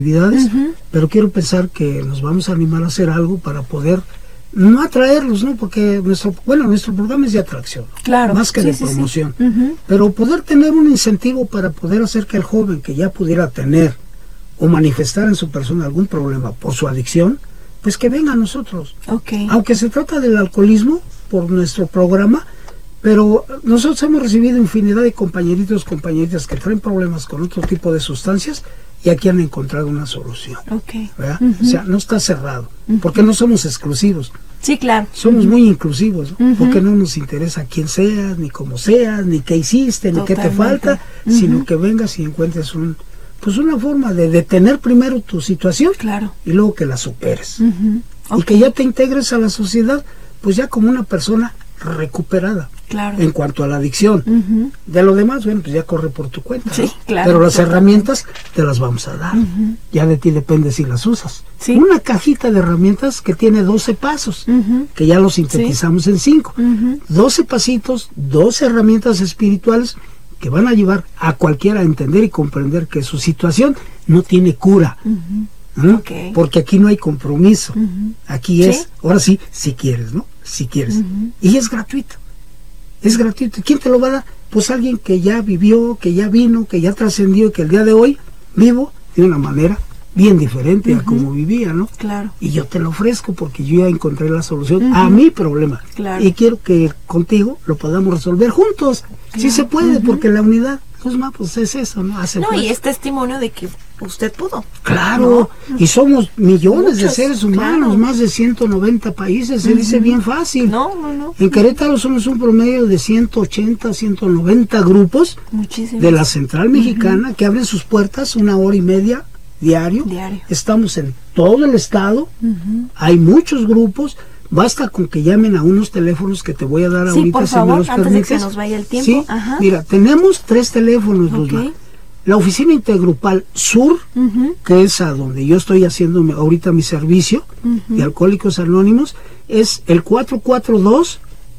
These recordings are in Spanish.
actividades, pero quiero pensar que nos vamos a animar a hacer algo para poder no atraerlos, ¿no? Porque nuestro programa es de atracción, claro, más que de promoción, pero poder tener un incentivo para poder hacer que el joven que ya pudiera tener o manifestar en su persona algún problema por su adicción, pues que venga a nosotros. Aunque se trata del alcoholismo por nuestro programa, pero nosotros hemos recibido infinidad de compañeritos, compañeritas que traen problemas con otro tipo de sustancias y aquí han encontrado una solución. O sea, no está cerrado, porque no somos exclusivos. Sí, claro. Somos muy inclusivos, ¿no? Porque no nos interesa quién seas, ni cómo seas, ni qué hiciste, ni qué te falta, sino que vengas y encuentres una forma de detener primero tu situación, claro, y luego que la superes. Y que ya te integres a la sociedad, pues ya como una persona recuperada, claro, en cuanto a la adicción. De lo demás, bueno, pues ya corre por tu cuenta, sí, ¿no? Claro, pero las herramientas te las vamos a dar. Ya de ti depende si las usas. Una cajita de herramientas que tiene 12 pasos, que ya los sintetizamos en 5. 12 pasitos, 12 herramientas espirituales que van a llevar a cualquiera a entender y comprender que su situación no tiene cura. Porque aquí no hay compromiso. Aquí es, ahora sí, si quieres, ¿no? Si quieres. Y es gratuito. Es gratuito. ¿Quién te lo va a dar? Pues alguien que ya vivió, que ya vino, que ya trascendió y que el día de hoy vivo de una manera bien diferente a como vivía, ¿no? Claro. Y yo te lo ofrezco porque yo ya encontré la solución a mi problema. Claro. Y quiero que contigo lo podamos resolver juntos. Claro. Sí se puede, porque la unidad, pues es eso, ¿no? Y es testimonio de que usted pudo. Claro, y somos millones de seres humanos, más de 190 países, se dice bien fácil. No. En Querétaro somos un promedio de 180, 190 grupos de la Central Mexicana que abren sus puertas 1.5 horas diario. Estamos en todo el estado, hay muchos grupos. Basta con que llamen a unos teléfonos que te voy a dar ahorita, por favor, si me los antes permites. de que se nos vaya el tiempo. Sí, mira, tenemos 3 teléfonos, Luzma. La oficina intergrupal Sur, que es a donde yo estoy haciendo ahorita mi servicio de Alcohólicos Anónimos, es el 442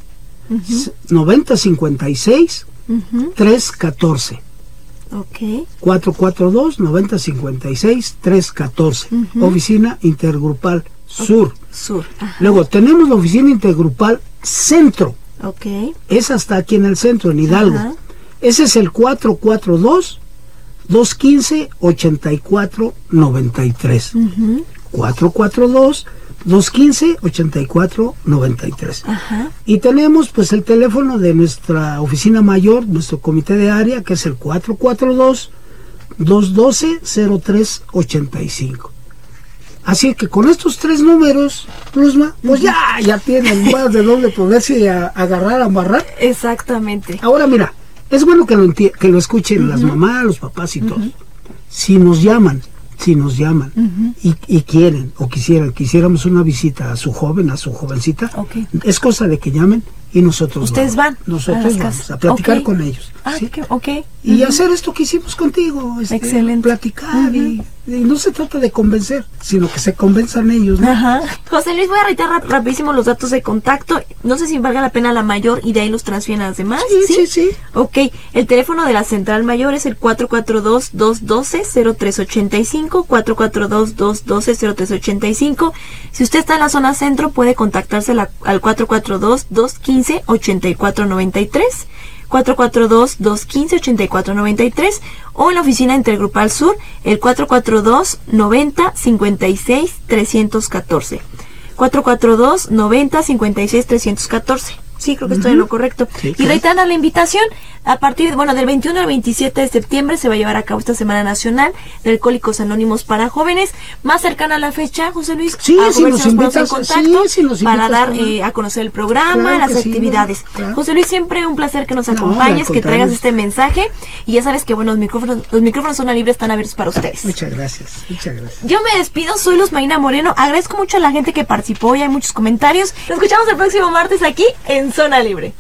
9056 314. 442 9056 314. Oficina intergrupal Sur. Luego tenemos la oficina intergrupal Centro. Es hasta aquí en el centro, en Hidalgo. Ese es el 442 215 8493. 442 215 8493. Y tenemos pues el teléfono de nuestra oficina mayor, nuestro comité de área, que es el 442 212 0385. Así que con estos 3 números, Luzma, pues ya tienen más de dónde poderse agarrar, amarrar. Exactamente. Ahora mira, es bueno que lo escuchen las mamás, los papás y todos. Si nos llaman y quieren o quisiéramos una visita a su joven, a su jovencita, es cosa de que llamen y nosotros ustedes vamos a platicar con ellos. ¿Sí? Y hacer esto que hicimos contigo, excelente, platicar y no se trata de convencer, sino que se convenzan ellos, ¿no? José Luis, voy a reiterar rapidísimo los datos de contacto. No sé si valga la pena la mayor y de ahí los transfieren a las demás. Sí. El teléfono de la central mayor es el 442-212-0385, 442-212-0385. Si usted está en la zona centro, puede contactarse al 442-215-8493. 442-215-8493 o en la oficina intergrupal Sur el 442-90-56-314. 442-90-56-314. Sí, creo que estoy en lo correcto. Y reiterando la invitación, a partir del 21 al 27 de septiembre se va a llevar a cabo esta Semana Nacional de Alcohólicos Anónimos para jóvenes. Más cercana a la fecha, José Luis, si nos invitas, en contacto para dar a conocer el programa, las actividades. José Luis, siempre un placer que nos acompañes, que traigas este mensaje. Y ya sabes que los micrófonos Zona Libre están abiertos para ustedes. Muchas gracias. Yo me despido, soy Luz Marina Moreno. Agradezco mucho a la gente que participó y hay muchos comentarios. Nos escuchamos el próximo martes aquí en Zona Libre.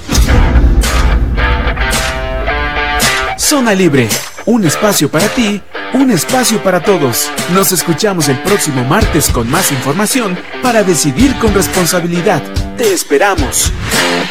Zona Libre, un espacio para ti, un espacio para todos. Nos escuchamos el próximo martes con más información para decidir con responsabilidad. Te esperamos.